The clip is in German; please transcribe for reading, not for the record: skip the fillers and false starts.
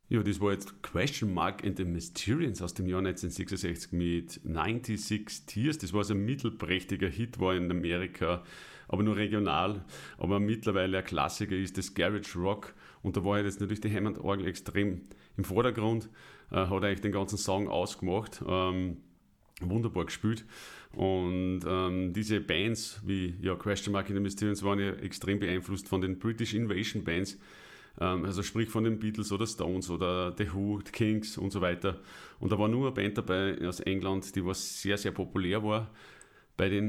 Ja, das war jetzt Question Mark and the Mysterians aus dem Jahr 1966 mit 96 Tears. Das war so ein mittelprächtiger Hit, war in Amerika, aber nur regional. Aber mittlerweile ein Klassiker ist das Garage Rock. Und da war halt jetzt natürlich die Hammond-Orgel extrem im Vordergrund. Hat eigentlich den ganzen Song ausgemacht. Wunderbar gespielt. Und diese Bands wie Question Mark and the Mysterians waren ja extrem beeinflusst von den British Invasion Bands. Also sprich von den Beatles oder Stones oder The Who, The Kings und so weiter. Und da war nur eine Band dabei aus England, die was sehr, sehr populär war bei den